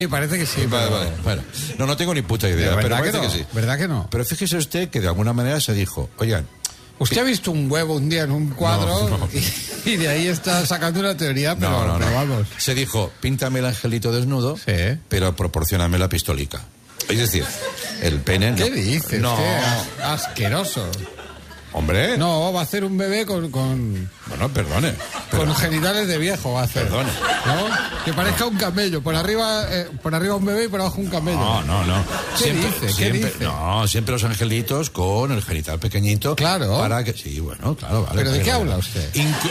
Sí, parece que sí. Vale. Bueno, no tengo ni puta idea, pero parece que sí. ¿Verdad que no? Pero fíjese usted que de alguna manera se dijo, oigan... Usted ha visto un huevo un día en un cuadro No. Y de ahí está sacando una teoría, pero vamos. Se dijo, píntame el angelito desnudo, sí, pero proporcioname la pistolica. Es decir, el pene... ¿Qué dices? No. Asqueroso. Hombre. No, va a hacer un bebé con... Bueno, perdone. Con genitales de viejo va a hacer. Perdone. ¿No? Que parezca un camello. Por arriba un bebé y por abajo un camello. No. ¿Qué dice? No, siempre los angelitos con el genital pequeñito. Claro. Para que... Sí, bueno, claro, vale. ¿Pero de qué habla usted?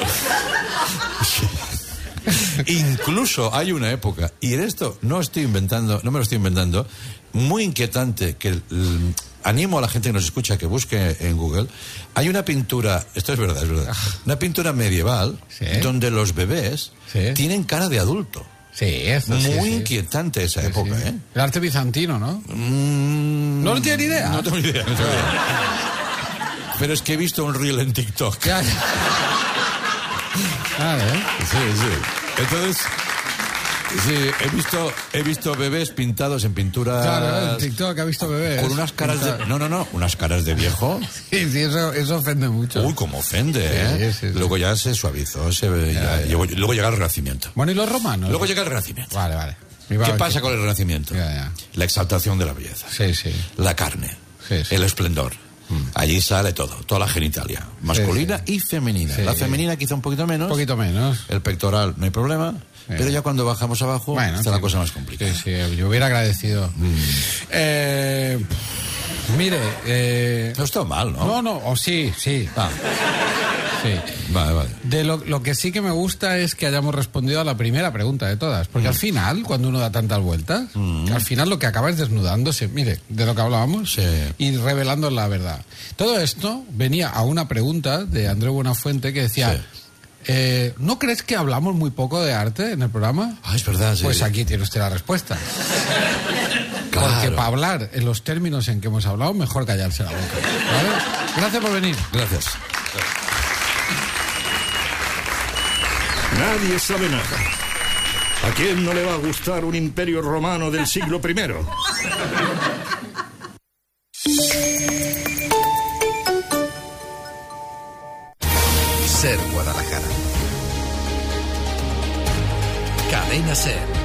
Incluso hay una época, y en esto no me lo estoy inventando, muy inquietante, que animo a la gente que nos escucha que busque en Google. Hay una pintura, esto es verdad, una pintura medieval, ¿sí?, donde los bebés, ¿sí?, tienen cara de adulto. Sí, eso muy inquietante esa época, sí. ¿eh? El arte bizantino, ¿no? ¿No tiene ni idea? No tengo ni idea. Pero es que he visto un reel en TikTok. Ya. Sí. Entonces, sí, he visto bebés pintados en pintura. Claro, en TikTok ha visto bebés. Con unas caras de... No, unas caras de viejo. Sí, eso ofende mucho. Uy, cómo ofende, ¿eh? Sí. Luego ya se suavizó, luego llega el Renacimiento. Bueno, ¿y los romanos? Luego llega el Renacimiento. Vale. ¿Qué pasa con el Renacimiento? Ya. La exaltación de la belleza. Sí. La carne. Sí. El esplendor. Allí sale toda la genitalia, masculina y femenina. Sí. La femenina quizá un poquito menos. El pectoral no hay problema, pero ya cuando bajamos abajo está la cosa más complicada. Sí, yo hubiera agradecido. Mire... No está mal, ¿no? No, sí. Sí. Vale. De lo que sí que me gusta es que hayamos respondido a la primera pregunta de todas. Porque al final, cuando uno da tantas vueltas, al final lo que acaba es desnudándose, mire, de lo que hablábamos, y revelando la verdad. Todo esto venía a una pregunta de Andreu Buenafuente que decía... ¿No crees que hablamos muy poco de arte en el programa? Es verdad, sí. Pues aquí tiene usted la respuesta. Claro. Porque para hablar en los términos en que hemos hablado, mejor callarse la boca. ¿Vale? Gracias por venir. Gracias. Nadie sabe nada. ¿A quién no le va a gustar un imperio romano del siglo I? Ser Guadalajara. Cadena Ser.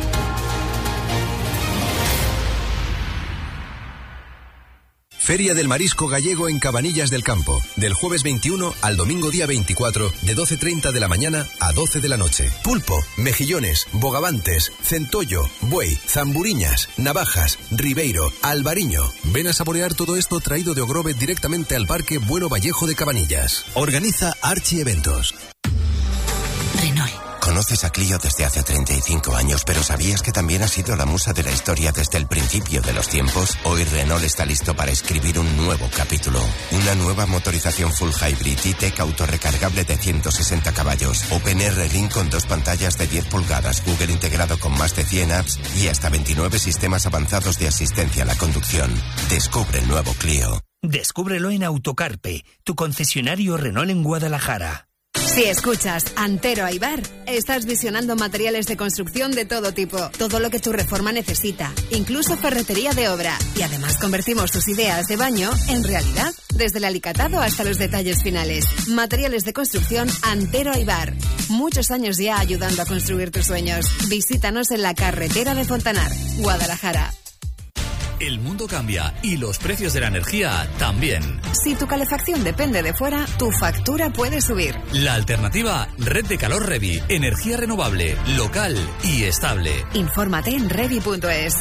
Feria del Marisco Gallego en Cabanillas del Campo, del jueves 21 al domingo día 24, de 12:30 de la mañana a 12 de la noche. Pulpo, mejillones, bogavantes, centollo, buey, zamburiñas, navajas, ribeiro, albariño. Ven a saborear todo esto traído de Ogrove directamente al Parque Bueno Vallejo de Cabanillas. Organiza Archi Eventos. Renault. Conoces a Clio desde hace 35 años, pero ¿sabías que también ha sido la musa de la historia desde el principio de los tiempos? Hoy Renault está listo para escribir un nuevo capítulo. Una nueva motorización full hybrid E-Tech autorrecargable de 160 caballos. OpenR Link con 2 pantallas de 10 pulgadas, Google integrado con más de 100 apps y hasta 29 sistemas avanzados de asistencia a la conducción. Descubre el nuevo Clio. Descúbrelo en Autocarpe, tu concesionario Renault en Guadalajara. Si escuchas Antero Aybar, estás visionando materiales de construcción de todo tipo, todo lo que tu reforma necesita, incluso ferretería de obra. Y además convertimos tus ideas de baño en realidad, desde el alicatado hasta los detalles finales. Materiales de construcción Antero Aybar. Muchos años ya ayudando a construir tus sueños. Visítanos en la carretera de Fontanar, Guadalajara. El mundo cambia y los precios de la energía también. Si tu calefacción depende de fuera, tu factura puede subir. La alternativa, Red de Calor Revi. Energía renovable, local y estable. Infórmate en revi.es.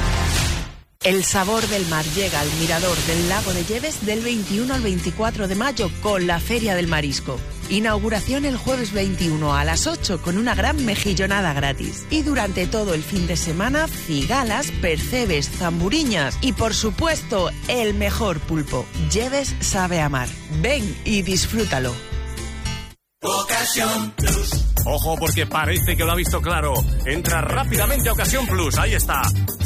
El sabor del mar llega al mirador del Lago de Lleves del 21 al 24 de mayo con la Feria del Marisco. Inauguración el jueves 21 a las 8 con una gran mejillonada gratis. Y durante todo el fin de semana, cigalas, percebes, zamburiñas y por supuesto, el mejor pulpo. Lleves sabe a mar. Ven y disfrútalo. Ocasión Plus. Ojo porque parece que lo ha visto claro. Entra rápidamente a Ocasión Plus. Ahí está.